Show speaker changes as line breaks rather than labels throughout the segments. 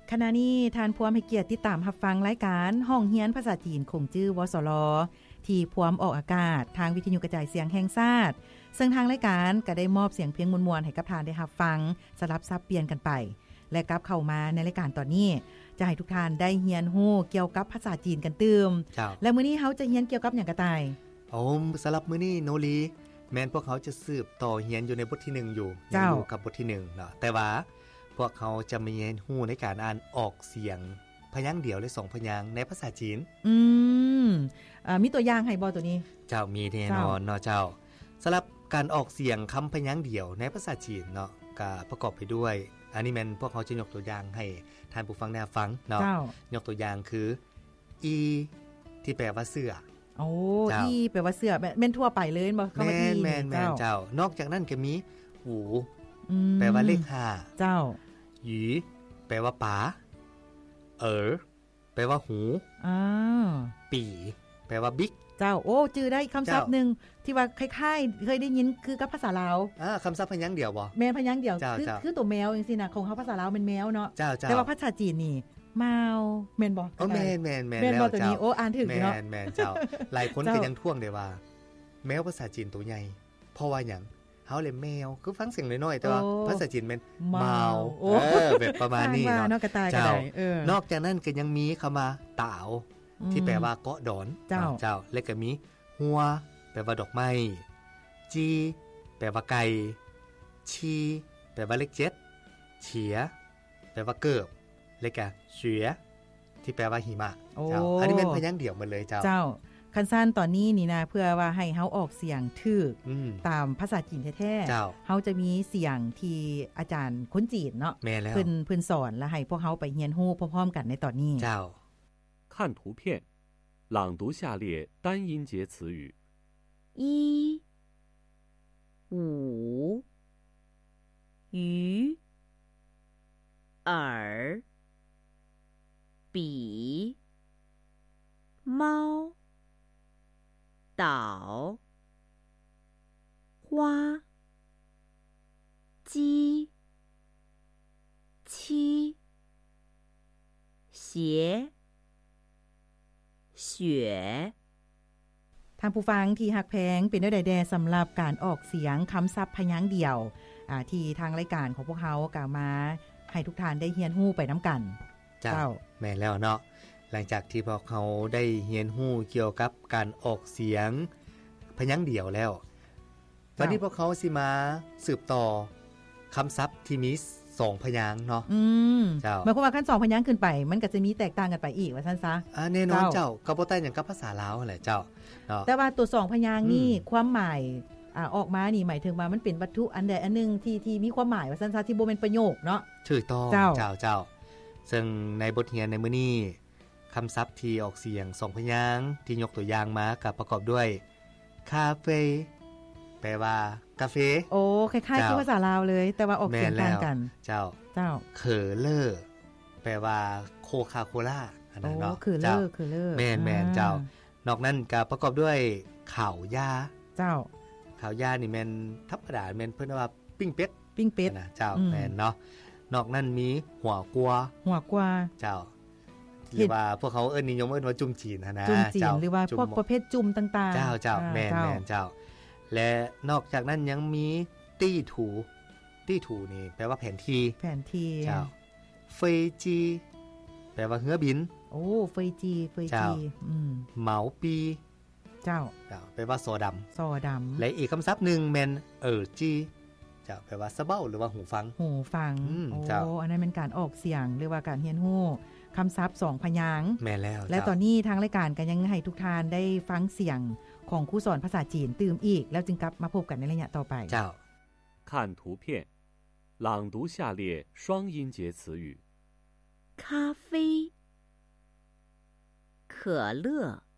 ขณะนี้ท่านพวมให้เกียรติติดตามรับฟังรายการห้องเรียนภาษาจีนคงจื้อวสลที่พวมออกอากาศทางวิทยุกระจายเสียงแห่งชาติซึ่งทางรายการก็ได้มอบเสียงเพลงมวลๆให้กับท่านได้รับฟังสลับซับเปลี่ยนกันไปและกลับเข้ามาในรายการตอนนี้จะให้ทุกท่านได้เรียนรู้เกี่ยวกับภาษาจีนกันตื่มและมื้อนี้เฮาจะเรียนเกี่ยวกับหยังกะต่าย
สำหรับมื้อนี้โนลีแม้นพวกเขาจะสืบต่อเรียนอยู่ในบทที่1อยู่กับบทที่1เนาะแต่ว่าพวกเขาจะมาเรียนรู้ในการอ่านออกเสียงพยางค์เดียวหรือ2พยางค์ในภาษาจีน
มีตัวอย่างให้บ่ตัวนี้
เจ้ามีแน่นอนเนาะเจ้าสำหรับการออกเสียงคำพยางค์เดียวในภาษาจีนเนาะก็ประกอบไปด้วยอันนี้แม่นพวกเขาจะยกตัวอย่างให้ท่านผู้ฟังได้ฟังเนาะยกตัวอย่างคืออีที่แปลว่าเสื้อ
อีแปลว่าเสื้อแม่นทั่วไปเลยบ่คำว่าอี
แม่นเจ้านอกจากนั้นก็มีหูแปลว่าเลข5
เจ้า
หยีแปลว่าป๋าแปลว่าหูปีแปลว่าบิ๊ก
เจ้าจื่อได้คำศัพท์นึงที่ว่าคล้ายๆเคยได้ยินคือกับภาษาลาว
คำศัพท์พยางค์เดียวบ่
แม่นพยางค์เดียวคือตัวแมวจังซี่น่ะของเฮาภาษาลาวเป็นแมวเนาะแต่ว่าภาษาจีนนี่แมวแม่นบ่
แม่น
แล้วตัวนี้อ่านถึงเนาะ
แม่นเจ้าหลายคนก็ยังท่วงได้ว่าแมวภาษาจีนตัวใหญ่เพราะว่าหยังเฮาเลยแมวคือฟังเสียงน้อยๆแต่ว่าภาษาจีนเป็นเมาแบบประมาณนี้เนาะ
เจ้
านอกจากนั้นก็ยังมีคำว่าตาวที่แปลว่าเกาะดอนเจ้าและก็มีหัวแปลว่าดอกไม้จีแปลว่าไก่ชีแปลว่าเลข7เฉียแปลว่าเกิบและก็เสือที่แปลว่าหิมะเจ้าอันนี้เป็นพยางค์เดียวหมดเลยเจ้า
คันสั้นตอนนี้นี่นะเพื่อว่าให้เฮาออกเสียงถูกตามภาษาจีนแท้ๆเฮาจะมีเสียงที่อาจารย์คนจีนเนาะเพิ่นสอนและให้พวกเฮาไปเรียนรู้พร้อมๆกันในตอนนี้
เจ้า
看图片朗读下列单音节词语
一五鱼耳比猫岛花鸡七鞋雪
ทางผู้ฟังที่หักแพงเป็นได้แดสำหรับการออกเสียงคำศัพท์พยางค์เดียวที่ทางรายการของพวกเขากล่าวมาให้ทุกท่านได้เรียนรู้ไปน้ำกัน
เจ้าแม่แล้วเนาะหลังจากที่พวกเขาได้เรียนรู้เกี่ยวกับการออกเสียงพยางค์เดียวแล้ววันนี้พวกเขาสิมาสืบต่อคำศัพท์ที่มี2พยางค์เนาะ
เจ้าหมายความว่าคัน2พยางค์ขึ้นไปมันก็จะมีแตกต่างกันไปอีกว่าซั่นซะ
แน่นอนเจ้าก็บ่ต่างหยังกับภาษาลาวนั่นแหละเจ้า
แต่ว่าตัว2พยางค์นี่ความหมายออกมานี่หมายถึงว่ามันเป็นวัตถุอันใดอันนึงที่มีความหมายว่าซั่นซะที่บ่แม่นประโยคเนาะ
ถูกต้องเจ้าซึ่งในบทเรียนในมื้อนี้คำศัพท์ที่ออกเสียง2พยางค์ที่ยกตัวอย่างมาก็ประกอบด้วยคาเฟ่แปลว่ากาแฟ
คล้ายๆกับภาษาลาวเลยแต่ว่าออกเสียงต่างกัน
เจ้าเคอเลอร์แปลว่าโคคาโคล่าอันนั้นเนาะ
เคอเลอร์
แม่นเจ้านอกนั้นก็ประกอบด้วยข้าวยาข้าวยานี่แม่นธรรมดาแม่นเพิ่นว่าปิ้งเป็ดนะเจ้าแม่นเนาะนอกนั้นมีหัวกัวเจ้าหรือว่าพวกเขานิยมว่าจุ่มจีนนะ
เจ้าหรือว่าพวกประเภทจุ่มต่างๆ
เจ้าแม่นเจ้าและนอกจากนั้นยังมีตี้ถูนี่แปลว่าแผนที่เจ้าเฟยจีแปลว่าเรือบิน
เฟยจี
เหมาปี
เจ้า
แปลว่าซอดำและอีกคำศัพท์หนึ่งแมนจีเจ้าแปลว่าสะเบ้าหรือว่าหูฟัง
อันนั้นเป็นการออกเสียงหรือว่าการเรียนรู้คำศัพท์2พยางค์
แม่แล้ว
และตอนนี้ทางรายการก็ยังให้ทุกท่านได้ฟังเสียงของครูสอนภาษาจีนตื่มอีกแล้วจึงกลับมาพบกันในระยะต่อไป
เจ้า
看图片朗读下列双音节词语
咖啡可乐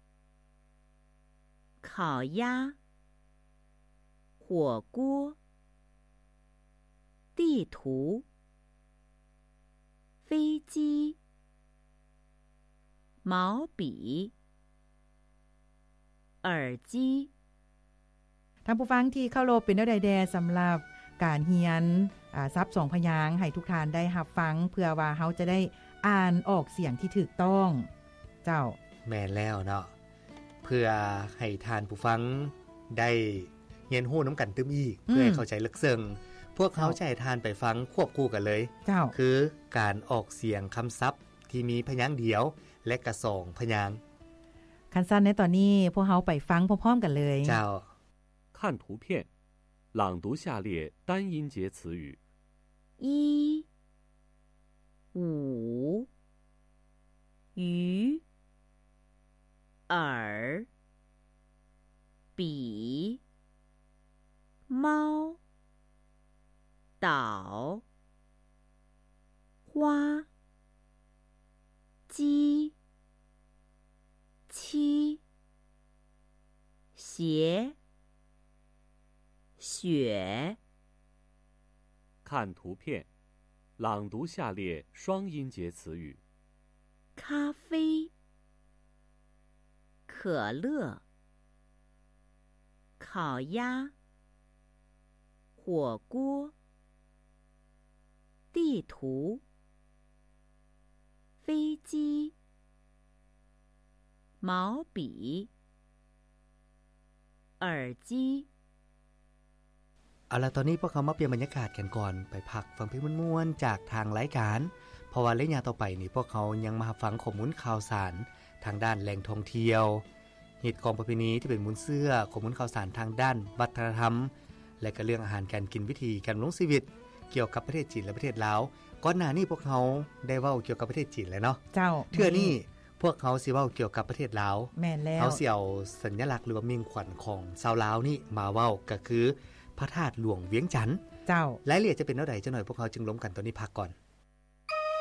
烤鸭火锅地图飞机毛笔耳机
ท่านผู้ฟังที่เข้ารบเป็นได้แดสำหรับการเรียนซับ2พยางค์ให้ทุกท่านได้รับฟังเพื่อว่าเฮาจะได้อ่านออกเสียงที่ถูกต้องเจ้า
แม่นแล้วเนาะเพื่อให้ทานผู้ฟังได้เรียนรู้นํากันตึมอีกเพื่อให้เข้าใจลึกซึ้งพวกเขาจะให้ทานไปฟังควบคู่กันเลย
เจ้า
คือการออกเสียงคำศัพท์ที่มีพยางค์เดียวและก็2พยางค์
คันสั้นในตอนนี้พวกเฮาไปฟังพร้อมๆกันเลย
เจ้า
看图片朗读下列单音节词语
一五鱼耳笔猫岛花鸡七鞋雪
看图片朗读下列双音节词语
咖啡可乐烤鸭火锅地图飞机毛笔耳机
เอาล่ะตอนนี้พวกเขามาเปลี่ยนบรรยากาศกันก่อนไปพักฟังเพลงม่วนๆจากทางรายการเพราะว่าระยะต่อไปนี่พวกเขายังมาฟังข้อมูลข่าวสารทางด้านแหล่งท่องเที่ยวเหตุของประเพณีที่เป็นมูลเสื้อข้อมูลข่าวสารทางด้านวัฒนธรรมและก็เรื่องอาหารการกินวิธีการดำรงชีวิตเกี่ยวกับประเทศจีนและประเทศลาวก่อนหน้านี้พวกเขาได้เว้าเกี่ยวกับประเทศจีนแล้วเนาะ
เจ้า
เทื่อนี้พวกเขาสิเว้าเกี่ยวกับประเทศลาว
แม่นแล้ว
เขาสิเอาสัญลักษณ์หรือว่ามิ่งขวัญของชาวลาวนี่มาเว้าก็คือพระธาตุหลวงเวียงจันทน์
เจ้าร
ายละเอียดจะเป็นเท่าใดจังหน่อยพวกเขาจึงล้มกันตอนนี้พักก่อน